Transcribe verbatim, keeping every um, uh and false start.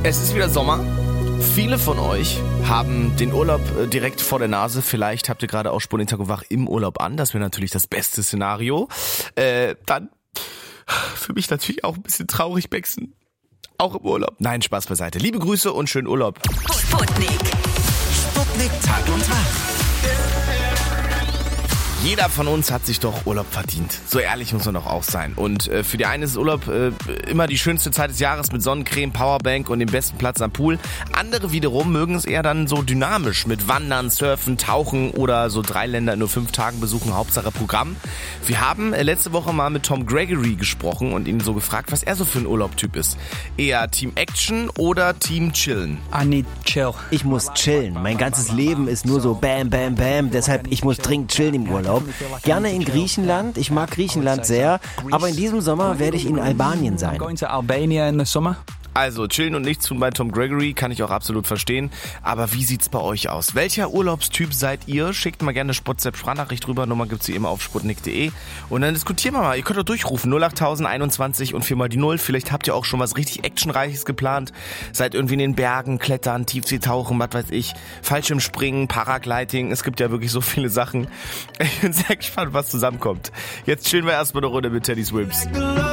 Es ist wieder Sommer. Viele von euch haben den Urlaub direkt vor der Nase. Vielleicht habt ihr gerade auch Spur Tag und Wach im Urlaub an. Das wäre natürlich das beste Szenario. Äh, dann für mich natürlich auch ein bisschen traurig, Bexen. Auch im Urlaub. Nein, Spaß beiseite. Liebe Grüße und schönen Urlaub. Sputnik. Sputnik Tag und Wach. Jeder von uns hat sich doch Urlaub verdient. So ehrlich muss man doch auch sein. Und äh, für die einen ist Urlaub äh, immer die schönste Zeit des Jahres mit Sonnencreme, Powerbank und dem besten Platz am Pool. Andere wiederum mögen es eher dann so dynamisch mit Wandern, Surfen, Tauchen oder so drei Länder in nur fünf Tagen besuchen. Hauptsache Programm. Wir haben äh, letzte Woche mal mit Tom Gregory gesprochen und ihn so gefragt, was er so für ein Urlaubtyp ist. Eher Team Action oder Team Chillen? I need chill. Ich muss chillen. Mein ganzes Leben ist nur so bam, bam, bam. Deshalb, ich muss dringend chillen im Urlaub. Gerne in Griechenland. Ich mag Griechenland sehr. Aber in diesem Sommer werde ich in Albanien sein. Going to Albania in the summer. Also, chillen und nichts tun bei Tom Gregory kann ich auch absolut verstehen. Aber wie sieht's bei euch aus? Welcher Urlaubstyp seid ihr? Schickt mal gerne eine WhatsApp-Sprachnachricht rüber. Nummer gibt's wie immer auf sputnik punkt de. Und dann diskutieren wir mal. Ihr könnt doch durchrufen. null acht tausend einundzwanzig und vier mal die null. Vielleicht habt ihr auch schon was richtig Actionreiches geplant. Seid irgendwie in den Bergen, klettern, Tiefseetauchen, was weiß ich. Fallschirmspringen, Paragliding. Es gibt ja wirklich so viele Sachen. Ich bin sehr gespannt, was zusammenkommt. Jetzt chillen wir erstmal eine Runde mit Teddy Swims.